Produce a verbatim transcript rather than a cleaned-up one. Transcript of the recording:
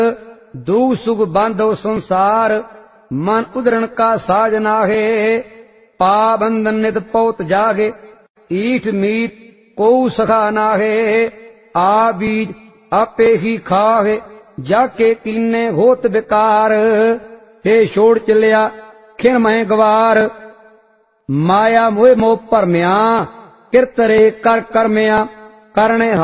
दुख सुख बांधो संसार, मन उदरण का साज नाहे। पाबंधन नित पौत जागे, ईठ मीत को सखा नाहे। आ बीज आपे ही खाहे, जाके कीने होत बेकार। ते छोड़ चलिया खिन मैं गवार, माया मोह मोह भरमिया। किरतरे कर करमिया करने